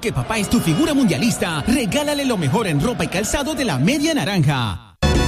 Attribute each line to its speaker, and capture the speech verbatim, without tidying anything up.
Speaker 1: porque papá es tu figura mundialista, regálale lo mejor en ropa y calzado de la Media Naranja.